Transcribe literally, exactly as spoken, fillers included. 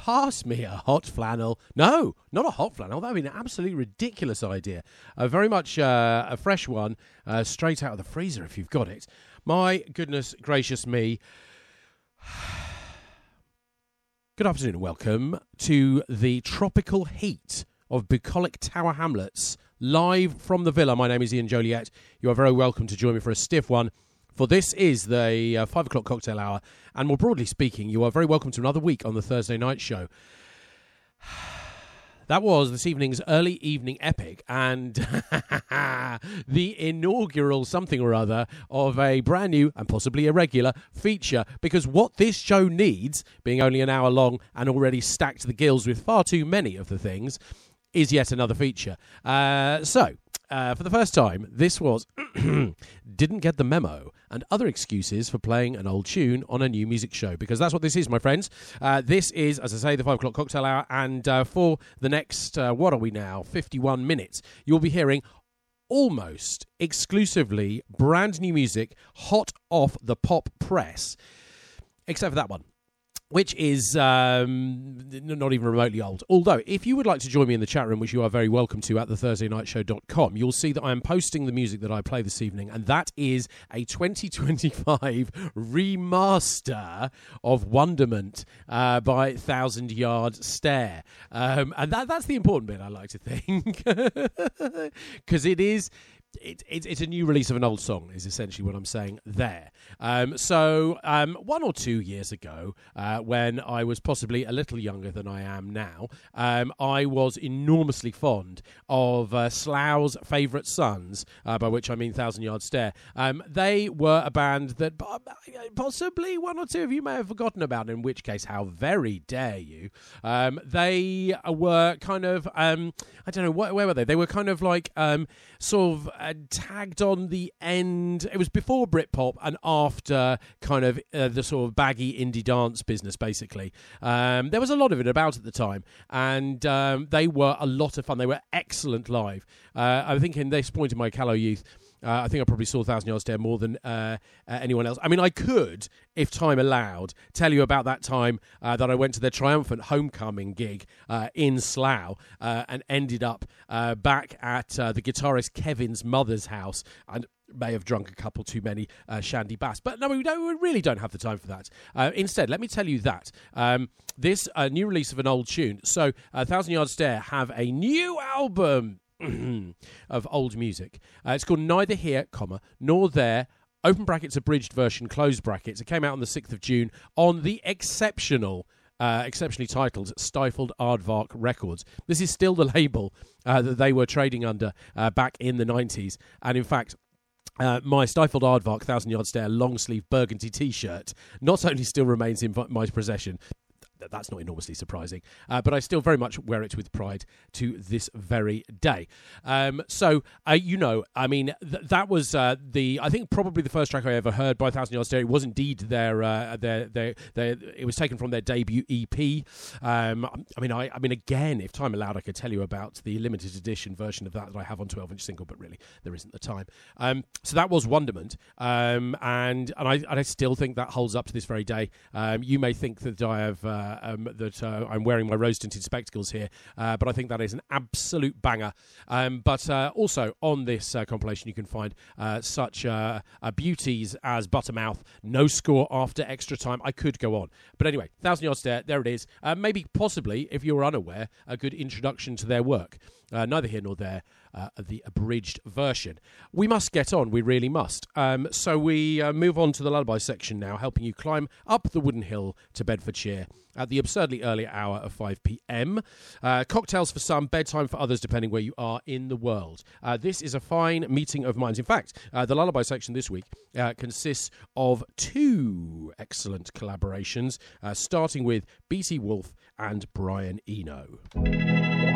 pass me a hot flannel? No, not a hot flannel. That would be an absolutely ridiculous idea. Uh, very much uh, a fresh one, uh, straight out of the freezer if you've got it. My goodness gracious me. Good afternoon and welcome to the tropical heat of bucolic Tower Hamlets, live from the villa. My name is Ian Joliet. You are very welcome to join me for a stiff one, for this is the uh, five o'clock cocktail hour, and more broadly speaking, you are very welcome to another week on the Thursday night show. That was this evening's early evening epic and the inaugural something or other of a brand new and possibly irregular feature, because what this show needs, being only an hour long and already stacked to the gills with far too many of the things, is yet another feature. Uh, so, uh, for the first time, this was didn't get the memo and other excuses for playing an old tune on a new music show, because that's what this is, my friends. Uh, this is, as I say, the five o'clock cocktail hour, and uh, for the next, uh, what are we now, fifty-one minutes, you'll be hearing almost exclusively brand new music, hot off the pop press, except for that one, which is um, not even remotely old. Although, if you would like to join me in the chat room, which you are very welcome to at the thursday night show dot com, you'll see that I am posting the music that I play this evening, and that is a twenty twenty-five remaster of Wonderment uh, by Thousand Yard Stare. Um, and that that's the important bit, I like to think, because it is... It, it, it's a new release of an old song, is essentially what I'm saying there. Um, so um, one or two years ago, uh, when I was possibly a little younger than I am now, um, I was enormously fond of uh, Slough's Favourite Sons, uh, by which I mean Thousand Yard Stare. Um, they were a band that possibly one or two of you may have forgotten about, in which case, how very dare you. Um, they were kind of, um, I don't know, where, where were they? They were kind of like um, sort of... Uh, tagged on the end. It was before Britpop and after kind of uh, the sort of baggy indie dance business, basically. Um, there was a lot of it about at the time, and um, they were a lot of fun. They were excellent live. Uh, I think in this point in my callow youth, Uh, I think I probably saw Thousand Yard Stare more than uh, uh, anyone else. I mean, I could, if time allowed, tell you about that time uh, that I went to their triumphant homecoming gig uh, in Slough uh, and ended up uh, back at uh, the guitarist Kevin's mother's house, and may have drunk a couple too many uh, Shandy Bass. But no, we, don't, we really don't have the time for that. Uh, instead, let me tell you that um, this uh, new release of an old tune. So, uh, Thousand Yard Stare have a new album of old music. Uh, it's called Neither Here, comma, Nor There, open brackets, abridged version, close brackets. It came out on the sixth of June on the exceptional, uh, exceptionally titled Stifled Aardvark Records. This is still the label uh, that they were trading under uh, back in the nineties. And in fact, Uh, my Stifled Aardvark Thousand Yard Stare long sleeve burgundy t-shirt not only still remains in my possession, that's not enormously surprising, uh, but I still very much wear it with pride to this very day. Um, so, uh, you know, I mean, th- that was uh, the, I think probably the first track I ever heard by Thousand Yard Stare. It was indeed their, uh, their, their, their, it was taken from their debut E P. Um, I mean, I, I mean, again, if time allowed, I could tell you about the limited edition version of that that I have on twelve inch single, but really, there isn't the time. Um, so that was Wonderment, um, and and I, and I still think that holds up to this very day. Um, you may think that I have... Uh, Um, that uh, I'm wearing my rose-tinted spectacles here, uh, but I think that is an absolute banger. Um, but uh, also on this uh, compilation, you can find uh, such uh, uh, beauties as Buttermouth, No Score After Extra Time. I could go on. But anyway, Thousand Yard Stare, there it is. Uh, maybe, possibly, if you're unaware, a good introduction to their work. Uh, neither here nor there, uh, the abridged version. We must get on, we really must. Um, so we uh, move on to the lullaby section now, helping you climb up the wooden hill to Bedfordshire at the absurdly early hour of five p.m. Uh, cocktails for some, bedtime for others, depending where you are in the world. Uh, this is a fine meeting of minds. In fact, uh, the lullaby section this week uh, consists of two excellent collaborations, uh, starting with B T Wolf and Brian Eno.